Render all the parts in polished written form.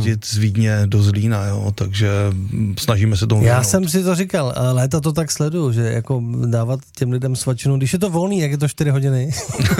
jezdit z Vídně do Zlína, jo, takže snažíme se tomu Já věnout. jsem si to říkal, léta to tak sleduju, že jako dávat těm lidem svačinu, když je to volný, jak je to 4 hodiny.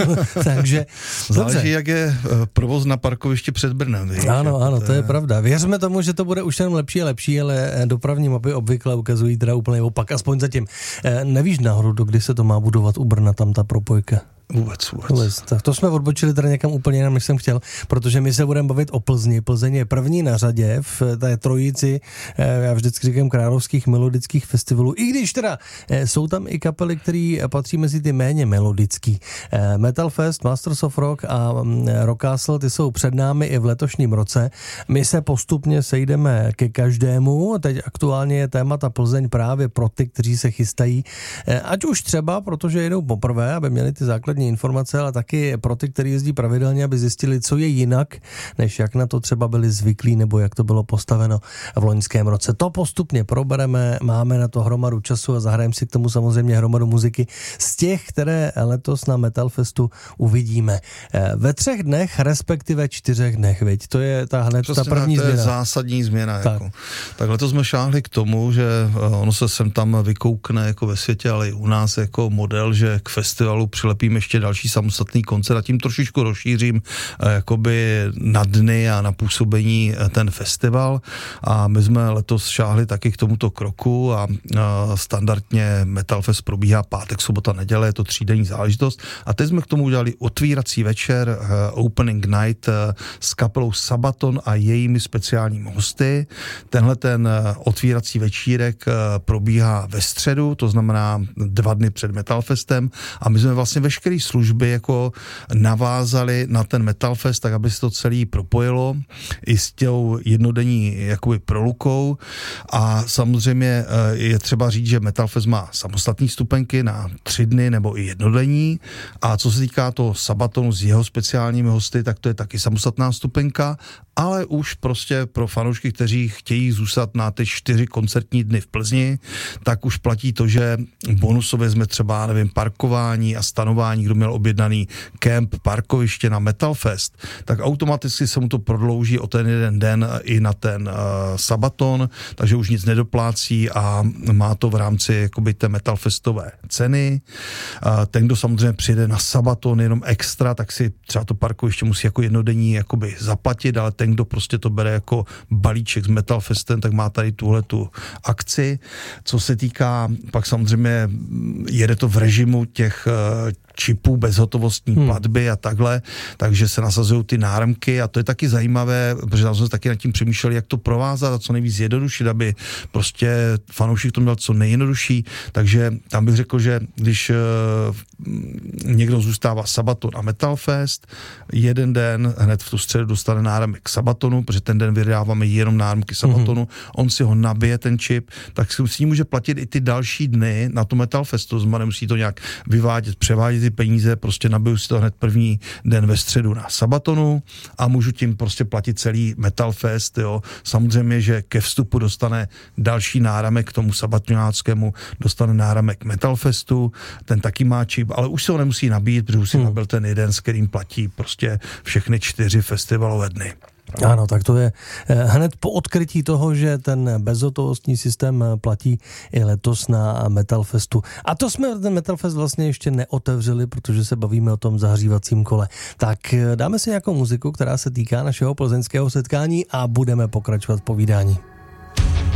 Takže záleží, dobře. jak je provoz na parkovišti před Brnem. Víš? Ano, to je pravda. Věřme tomu, že to bude už jen lepší a lepší, ale dopravní mapy obvykle ukazují teda úplně opak, aspoň zatím. Nevíš náhodou, dokdy se to má budovat u Brna, tam ta propojka? Vůbec. Tak to jsme odbočili tady někam úplně jinam, než jsem chtěl, protože my se budeme bavit o Plzni. Plzeň je první na řadě v té trojici, já vždycky říkám, královských melodických festivalů, i když teda jsou tam i kapely, které patří mezi ty méně melodický. Metal Fest, Masters of Rock a Rock Castle, ty jsou před námi i v letošním roce. My se postupně sejdeme ke každému, teď aktuálně je témata Plzeň právě pro ty, kteří se chystají, ať už třeba, protože jedou poprvé, aby měli ty základní informace, ale taky pro ty, kteří jezdí pravidelně, aby zjistili, co je jinak, než jak na to třeba byli zvyklí, nebo jak to bylo postaveno v loňském roce. To postupně probereme, máme na to hromadu času a zahrajeme si k tomu samozřejmě hromadu muziky z těch, které letos na Metal Festu uvidíme. Ve 3 dnech, respektive 4 dnech, viď? To je ta hned ta první změna. To je zásadní změna. Tak letos jsme šáhli k tomu, že ono se sem tam vykoukne jako ve světě, ale i u nás jako model, že k festivalu přilepíme ještě další samostatný koncert a tím trošičku rozšířím jakoby na dny a na působení ten festival a my jsme letos šáhli taky k tomuto kroku a standardně Metal Fest probíhá pátek, sobota, neděle, je to 3denní záležitost a teď jsme k tomu udělali otvírací večer, opening night s kapelou Sabaton a jejími speciálními hosty. Tenhle ten otvírací večírek probíhá ve středu, to znamená 2 dny před Metal Festem a my jsme vlastně veškerý služby jako navázali na ten Metal Fest, tak aby se to celý propojilo i s tou jednodenní jakoby prolukou a samozřejmě je třeba říct, že Metal Fest má samostatné stupenky na 3 dny nebo i jednodenní a co se týká toho Sabatonu s jeho speciálními hosty, tak to je taky samostatná stupenka, ale už prostě pro fanoušky, kteří chtějí zůstat na ty 4 koncertní dny v Plzni, tak už platí to, že bonusově jsme třeba, nevím, parkování a stanování, kdo měl objednaný kemp, parkoviště na Metal Fest, tak automaticky se mu to prodlouží o ten jeden den i na ten Sabaton, takže už nic nedoplácí a má to v rámci jakoby té Metal Festové ceny. Ten, kdo samozřejmě přijede na Sabaton jenom extra, tak si třeba to parkoviště musí jako jednodenní jakoby zaplatit, ale ten, kdo prostě to bere jako balíček s Metal Festem, tak má tady tuhletu akci. Co se týká, pak samozřejmě jede to v režimu těch čipů bezhotovostní platby a takhle, takže se nasazují ty náramky a to je taky zajímavé, protože tam jsme taky nad tím přemýšleli, jak to provázat a co nejvíc zjednodušit, aby prostě fanoušek to měl co nejjednodušší, takže tam bych řekl, že když někdo zůstává Sabaton a Metal Fest, jeden den hned v tu středu dostane náramek Sabatonu, protože ten den vydáváme jenom náramky Sabatonu, on si ho nabije ten čip, tak si s ním může platit i ty další dny na to Metal Festu, znamená nemusí to nějak vyvádět, převádět ty peníze, prostě nabiju si to hned první den ve středu na Sabatonu a můžu tím prostě platit celý Metal Fest, jo. Samozřejmě, že ke vstupu dostane další náramek k tomu sabatňáckému, dostane náramek Metal Festu, ten taky má čip, ale už se ho nemusí nabít, protože už si nabil ten jeden, s kterým platí prostě všechny 4 festivalové dny. Ano, tak to je hned po odkrytí toho, že ten bezhotovostní systém platí i letos na Metal Festu. A to jsme ten Metal Fest vlastně ještě neotevřeli, protože se bavíme o tom zahřívacím kole. Tak dáme si nějakou muziku, která se týká našeho plzeňského setkání a budeme pokračovat v povídání.